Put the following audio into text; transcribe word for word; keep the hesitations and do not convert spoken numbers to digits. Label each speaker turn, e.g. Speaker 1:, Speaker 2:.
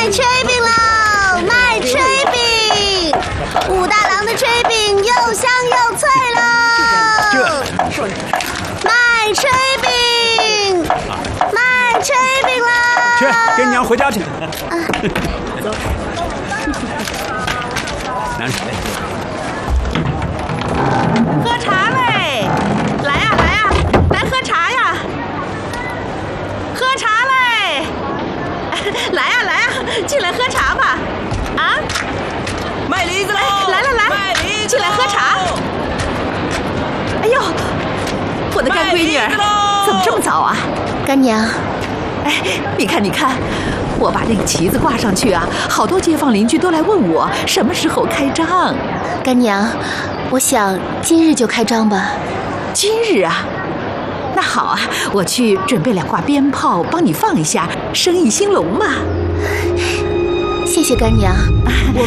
Speaker 1: 炊饼喽！卖炊饼，武大郎的炊饼又香又脆喽！
Speaker 2: 这
Speaker 1: 卖炊饼，卖炊饼喽！
Speaker 2: 去跟娘回家去。
Speaker 1: 走。
Speaker 2: 难受。
Speaker 3: 喝茶嘞！来呀来呀，来喝茶呀！喝茶嘞！来呀来呀，进来喝茶吧！啊，
Speaker 4: 卖梨子喽！
Speaker 3: 来来来，
Speaker 4: 卖梨子，
Speaker 3: 进来喝茶。哎呦，我的干闺女儿，怎么这么早啊？
Speaker 1: 干娘，
Speaker 3: 哎，你看你看，我把这个旗子挂上去啊，好多街坊邻居都来问我什么时候开张。
Speaker 1: 干娘，我想今日就开张吧。
Speaker 3: 今日啊？那好啊，我去准备两挂鞭炮，帮你放一下，生意兴隆嘛。
Speaker 1: 谢谢干娘，我